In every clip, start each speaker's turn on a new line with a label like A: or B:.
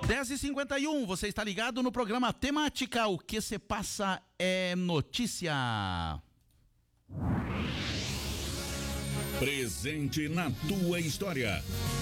A: 10h51, você está ligado no programa Temática. O que se passa é notícia.
B: Presente na tua história.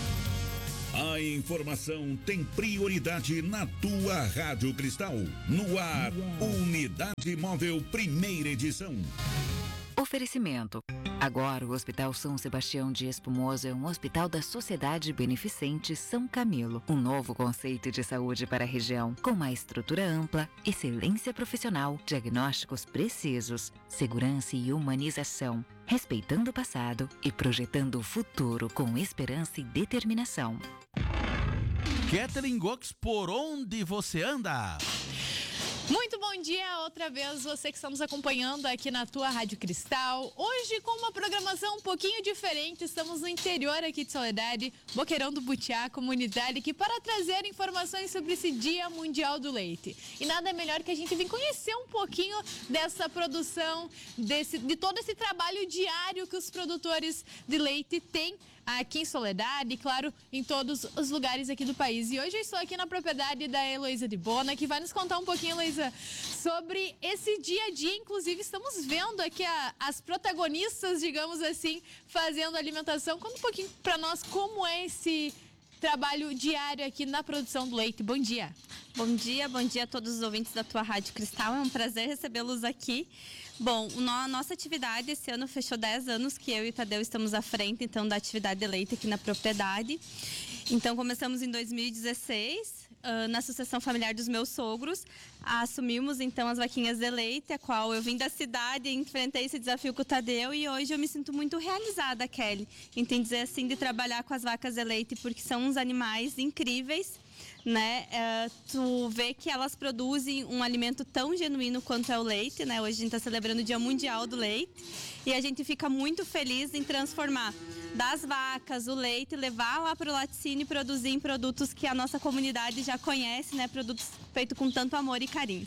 B: A informação tem prioridade na tua Rádio Cristal. No ar, Unidade Móvel, primeira edição.
C: Oferecimento. Agora, o Hospital São Sebastião de Espumoso é um hospital da Sociedade Beneficente São Camilo. Um novo conceito de saúde para a região, com uma estrutura ampla, excelência profissional, diagnósticos precisos, segurança e humanização, respeitando o passado e projetando o futuro com esperança e determinação.
A: Kathleen Gox, por onde você anda?
D: Muito bom dia outra vez, você que está nos acompanhando aqui na tua Rádio Cristal. Hoje com uma programação um pouquinho diferente, estamos no interior aqui de Soledade, Boqueirão do Butiá, comunidade, aqui para trazer informações sobre esse Dia Mundial do Leite. E nada melhor que a gente vir conhecer um pouquinho dessa produção, de todo esse trabalho diário que os produtores de leite têm aqui em Soledade e, claro, em todos os lugares aqui do país. E hoje eu estou aqui na propriedade da Heloísa de Bona, que vai nos contar um pouquinho, Heloísa, sobre esse dia a dia. Inclusive, estamos vendo aqui as protagonistas, digamos assim, fazendo alimentação. Conta um pouquinho para nós como é esse trabalho diário aqui na produção do leite. Bom dia.
E: Bom dia a todos os ouvintes da tua Rádio Cristal, é um prazer recebê-los aqui. Bom, a nossa atividade esse ano fechou 10 anos que eu e o Tadeu estamos à frente, então, da atividade de leite aqui na propriedade. Então, começamos em 2016, na Associação Familiar dos Meus Sogros, assumimos, então, as vaquinhas de leite, a qual eu vim da cidade e enfrentei esse desafio com o Tadeu, e hoje eu me sinto muito realizada, Kelly, em dizer assim, de trabalhar com as vacas de leite, porque são uns animais incríveis, né? Tu vê que elas produzem um alimento tão genuíno quanto é o leite, né? Hoje a gente está celebrando o Dia Mundial do Leite e a gente fica muito feliz em transformar das vacas o leite, levar lá para o laticínio e produzir em produtos que a nossa comunidade já conhece, né? Produtos feitos com tanto amor e carinho.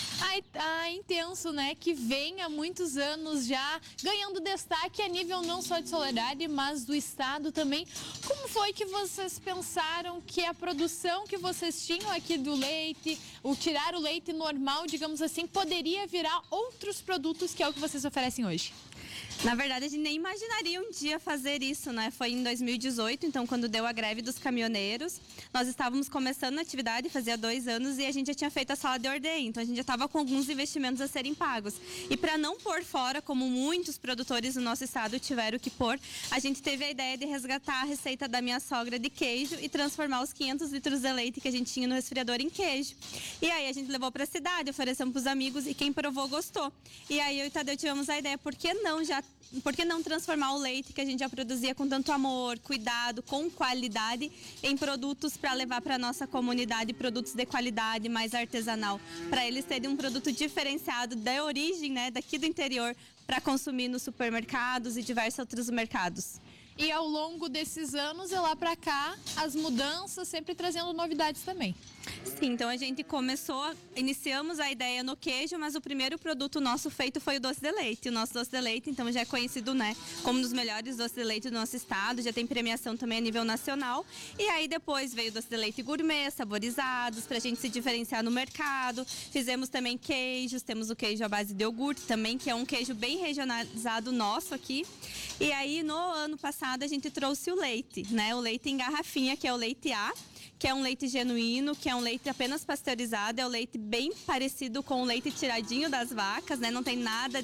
D: A Intenso, né, que vem há muitos anos já ganhando destaque a nível não só de Soledade, mas do estado também. Como foi que vocês pensaram que a produção que vocês tinham aqui do leite, o tirar o leite normal, digamos assim, poderia virar outros produtos que é o que vocês oferecem hoje?
E: Na verdade, a gente nem imaginaria um dia fazer isso, né? Foi em 2018, então, quando deu a greve dos caminhoneiros. Nós estávamos começando a atividade, fazia 2 anos, e a gente já tinha feito a sala de ordenha. Então, a gente já estava com alguns investimentos a serem pagos. E para não pôr fora, como muitos produtores do nosso estado tiveram que pôr, a gente teve a ideia de resgatar a receita da minha sogra de queijo e transformar os 500 litros de leite que a gente tinha no resfriador em queijo. E aí, a gente levou para a cidade, oferecemos para os amigos, e quem provou gostou. E aí, eu e o Tadeu tivemos a ideia, por que não transformar o leite que a gente já produzia com tanto amor, cuidado, com qualidade, em produtos para levar para a nossa comunidade, produtos de qualidade, mais artesanal, para eles terem um produto diferenciado da origem, né, daqui do interior, para consumir nos supermercados e diversos outros mercados.
D: E ao longo desses anos, e lá para cá, as mudanças sempre trazendo novidades também.
E: Sim, então a gente iniciamos a ideia no queijo, mas o primeiro produto nosso feito foi o doce de leite. O nosso doce de leite, então, já é conhecido, né, como um dos melhores doces de leite do nosso estado, já tem premiação também a nível nacional. E aí depois veio o doce de leite gourmet, saborizados, pra gente se diferenciar no mercado. Fizemos também queijos, temos o queijo à base de iogurte também, que é um queijo bem regionalizado nosso aqui. E aí no ano passado a gente trouxe o leite, né, o leite em garrafinha, que é o leite A, que é um leite genuíno, que é um leite apenas pasteurizado, é um leite bem parecido com o leite tiradinho das vacas, né? Não tem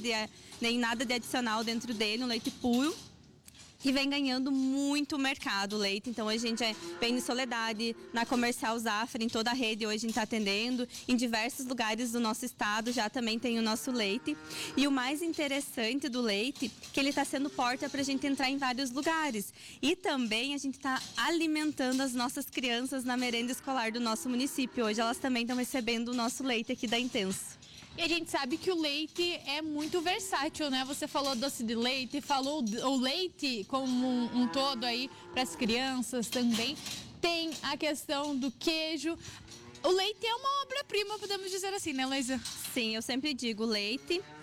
E: nem nada de adicional dentro dele, um leite puro. E vem ganhando muito mercado o leite. Então, hoje a gente vem em Soledade, na Comercial Zafra, em toda a rede hoje a gente está atendendo. Em diversos lugares do nosso estado já também tem o nosso leite. E o mais interessante do leite, que ele está sendo porta para a gente entrar em vários lugares. E também a gente está alimentando as nossas crianças na merenda escolar do nosso município. Hoje elas também estão recebendo o nosso leite aqui da Intenso.
D: E a gente sabe que o leite é muito versátil, né? Você falou doce de leite, falou o leite como um todo aí para as crianças também. Tem a questão do queijo. O leite é uma obra-prima, podemos dizer assim, né, Heloísa?
E: Sim, eu sempre digo, o leite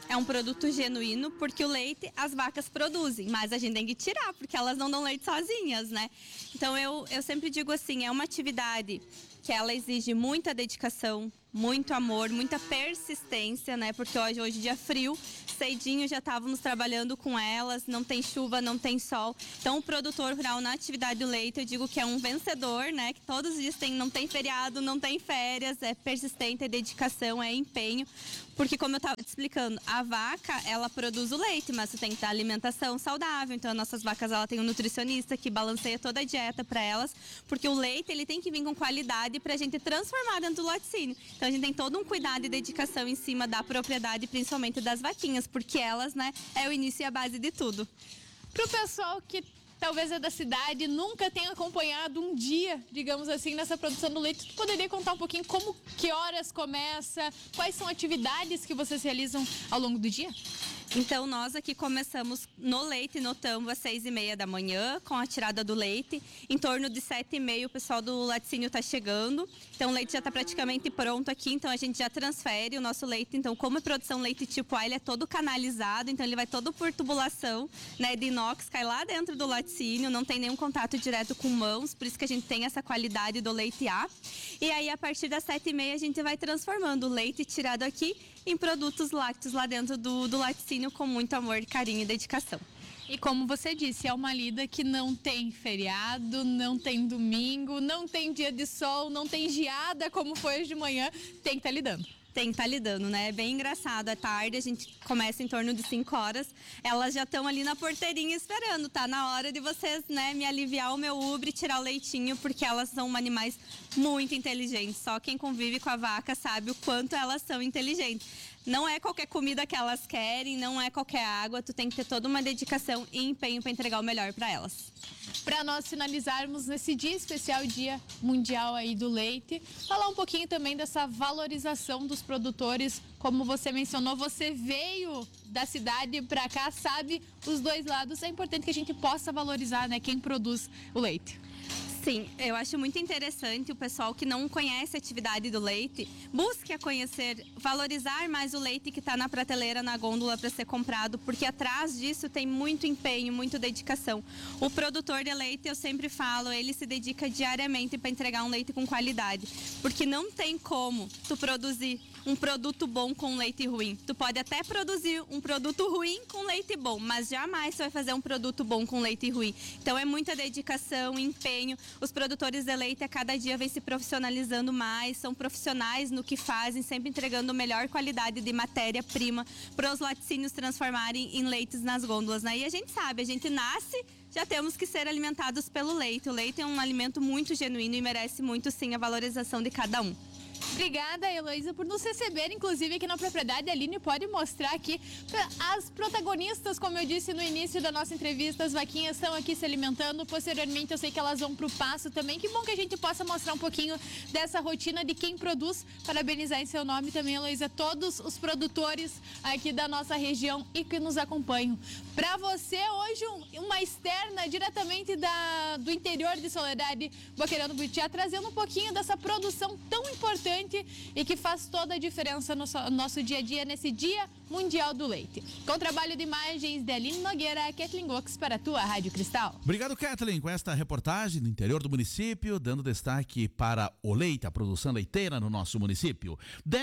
E: é um produto genuíno, porque o leite as vacas produzem, mas a gente tem que tirar, porque elas não dão leite sozinhas, né? Então eu sempre digo assim, é uma atividade que ela exige muita dedicação, muito amor, muita persistência, né? Porque hoje dia frio, cedinho já estávamos trabalhando com elas, não tem chuva, não tem sol. Então o produtor rural na atividade do leite, eu digo que é um vencedor, né? Que todos os dias não tem feriado, não tem férias, é persistente, é dedicação, é empenho. Porque como eu estava te explicando, a vaca, ela produz o leite, mas você tem que ter alimentação saudável. Então as nossas vacas, ela tem um nutricionista que balanceia toda a dieta para elas, porque o leite, ele tem que vir com qualidade para a gente transformar dentro do laticínio. Então a gente tem todo um cuidado e dedicação em cima da propriedade, principalmente das vaquinhas, porque elas, né, é o início e a base de tudo.
D: Pro pessoal que talvez é da cidade, nunca tenha acompanhado um dia, digamos assim, nessa produção do leite, tu poderia contar um pouquinho que horas começa, quais são atividades que vocês realizam ao longo do dia?
E: Então, nós aqui começamos no leite, no tambo, às 6h30 da manhã, com a tirada do leite. Em torno de 7h30, o pessoal do laticínio está chegando. Então, o leite já está praticamente pronto aqui, então a gente já transfere o nosso leite. Então, como é produção leite tipo A, ele é todo canalizado, então ele vai todo por tubulação, né, de inox, cai lá dentro do laticínio, não tem nenhum contato direto com mãos, por isso que a gente tem essa qualidade do leite A. E aí, a partir das 7h30, a gente vai transformando o leite tirado aqui em produtos lácteos lá dentro do laticínio, com muito amor, carinho e dedicação.
D: E como você disse, é uma lida que não tem feriado, não tem domingo, não tem dia de sol, não tem geada como foi hoje de manhã, tem que estar lidando.
E: Tem que estar lidando, né? É bem engraçado. À tarde a gente começa em torno de 5 horas. Elas já estão ali na porteirinha esperando. Tá na hora de vocês, né, me aliviar o meu ubre e tirar o leitinho, porque elas são animais muito inteligentes. Só quem convive com a vaca sabe o quanto elas são inteligentes. Não é qualquer comida que elas querem, não é qualquer água. Tu tem que ter toda uma dedicação e empenho para entregar o melhor para elas.
D: Para nós finalizarmos nesse dia especial, Dia Mundial aí do Leite, falar um pouquinho também dessa valorização dos produtores. Como você mencionou, você veio da cidade para cá, sabe os dois lados. É importante que a gente possa valorizar, né, quem produz o leite.
E: Sim, eu acho muito interessante o pessoal que não conhece a atividade do leite, busque a conhecer, valorizar mais o leite que está na prateleira, na gôndola para ser comprado, porque atrás disso tem muito empenho, muita dedicação. O produtor de leite, eu sempre falo, ele se dedica diariamente para entregar um leite com qualidade, porque não tem como tu produzir um produto bom com leite ruim. Tu pode até produzir um produto ruim com leite bom, mas jamais tu vai fazer um produto bom com leite ruim. Então é muita dedicação, empenho. Os produtores de leite a cada dia vêm se profissionalizando mais, são profissionais no que fazem, sempre entregando melhor qualidade de matéria-prima para os laticínios transformarem em leites nas gôndolas, né? E a gente sabe, a gente nasce, já temos que ser alimentados pelo leite. O leite é um alimento muito genuíno e merece muito, sim, a valorização de cada um.
D: Obrigada, Heloísa, por nos receber, inclusive aqui na propriedade. A Aline pode mostrar aqui as protagonistas, como eu disse no início da nossa entrevista, as vaquinhas estão aqui se alimentando. Posteriormente, eu sei que elas vão para o pasto também. Que bom que a gente possa mostrar um pouquinho dessa rotina de quem produz. Parabenizar em seu nome também, Heloísa, todos os produtores aqui da nossa região e que nos acompanham. Para você, hoje, uma externa diretamente do interior de Soledade, Boqueirão do Butiá, trazendo um pouquinho dessa produção tão importante e que faz toda a diferença no nosso dia a dia nesse Dia Mundial do Leite. Com trabalho de imagens de Aline Nogueira, Kathleen Gox para a tua Rádio Cristal.
A: Obrigado, Kathleen, com esta reportagem do interior do município, dando destaque para o leite, a produção leiteira no nosso município.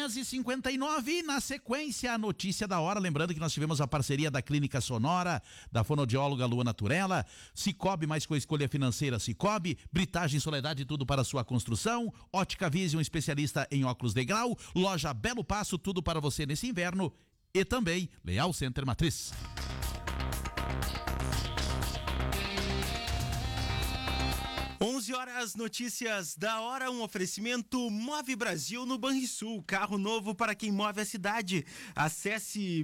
A: 10h59, na sequência, a notícia da hora. Lembrando que nós tivemos a parceria da Clínica Sonora, da fonoaudióloga Lua Naturella, Cicobi, mais com a escolha financeira Cicobi, Britagem Soledade, tudo para sua construção, Ótica Vision, especialista em óculos de grau, loja Belo Passo, tudo para você nesse inverno, e também Leal Center Matriz.
F: Horas, notícias da hora, um oferecimento Move Brasil no Banrisul, carro novo para quem move a cidade. Acesse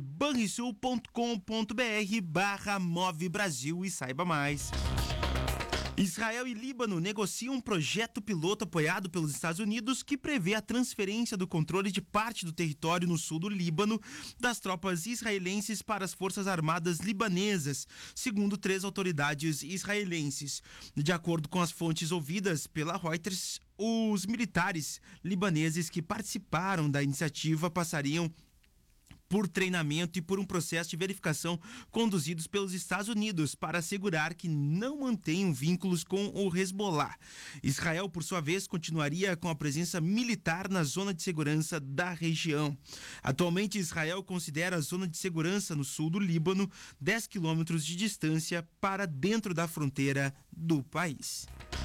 F: banrisul.com.br/Move Brasil e saiba mais. Israel e Líbano negociam um projeto piloto apoiado pelos Estados Unidos que prevê a transferência do controle de parte do território no sul do Líbano das tropas israelenses para as Forças Armadas libanesas, segundo 3 autoridades israelenses. De acordo com as fontes ouvidas pela Reuters, os militares libaneses que participaram da iniciativa passariam por treinamento e por um processo de verificação conduzidos pelos Estados Unidos para assegurar que não mantenham vínculos com o Hezbollah. Israel, por sua vez, continuaria com a presença militar na zona de segurança da região. Atualmente, Israel considera a zona de segurança no sul do Líbano 10 quilômetros de distância para dentro da fronteira do país.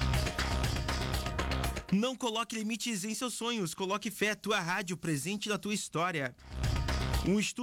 F: Não coloque limites em seus sonhos, coloque fé, tua rádio presente na tua história. Um estudo